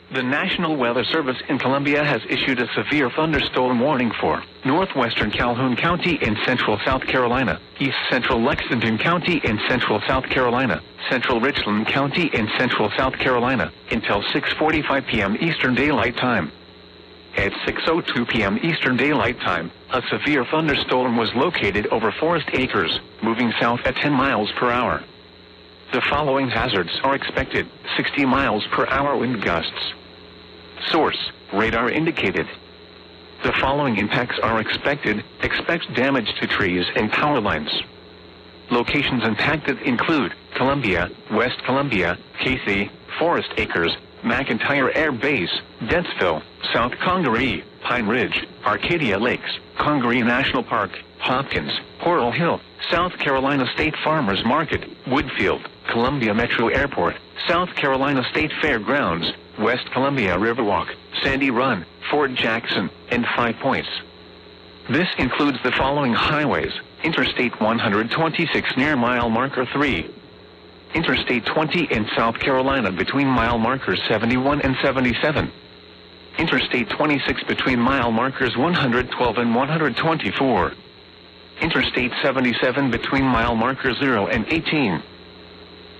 The National Weather Service in Columbia has issued a severe thunderstorm warning for northwestern Calhoun County in central South Carolina, east central Lexington County in central South Carolina, central Richland County in central South Carolina, until 6:45 p.m. Eastern Daylight Time. At 6:02 p.m. Eastern Daylight Time, a severe thunderstorm was located over Forest Acres, moving south at 10 miles per hour. The following hazards are expected: 60 miles per hour wind gusts. Source: radar indicated. The following impacts are expected. Expect damage to trees and power lines. Locations impacted include Columbia, West Columbia, Casey, Forest Acres, McEntire Air Base, Dentsville, South Congaree, Pine Ridge, Arcadia Lakes, Congaree National Park, Hopkins, Coral Hill, South Carolina State Farmers Market, Woodfield, Columbia Metro Airport, South Carolina State Fairgrounds, West Columbia Riverwalk, Sandy Run, Fort Jackson, and Five Points. This includes the following highways: Interstate 126 near mile marker 3, Interstate 20 in South Carolina between mile markers 71 and 77, Interstate 26 between mile markers 112 and 124, Interstate 77 between mile markers 0 and 18,